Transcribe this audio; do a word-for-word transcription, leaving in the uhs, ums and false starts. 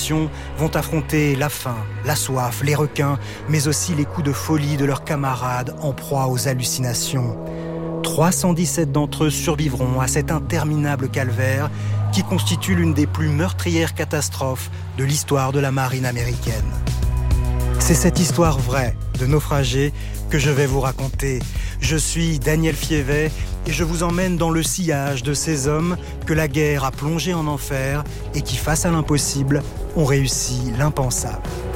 expédition vont affronter la faim, la soif, les requins, mais aussi les coups de folie de leurs camarades en proie aux hallucinations. trois cent dix-sept d'entre eux survivront à cet interminable calvaire qui constitue l'une des plus meurtrières catastrophes de l'histoire de la marine américaine. C'est cette histoire vraie de naufragés que je vais vous raconter. Je suis Daniel Fievet et je vous emmène dans le sillage de ces hommes que la guerre a plongés en enfer et qui, face à l'impossible, ont réussi l'impensable.